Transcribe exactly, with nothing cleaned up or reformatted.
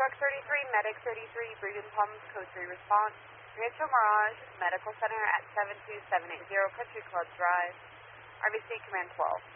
Truck thirty-three, Medic thirty-three, Breeden Palms, Code three response. Rancho Mirage Medical Center at seven two seven eight zero Country Club Drive. R B C Command twelve.